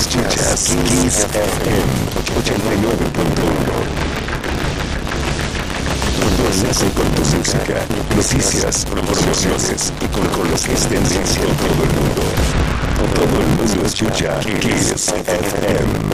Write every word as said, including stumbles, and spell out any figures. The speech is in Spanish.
Escuchas Kiss F M ochenta y nueve punto uno. Todo enlace con tu música, noticias, promociones y con, con lo que es tendencia en todo el mundo. Todo el mundo escucha Kiss F M.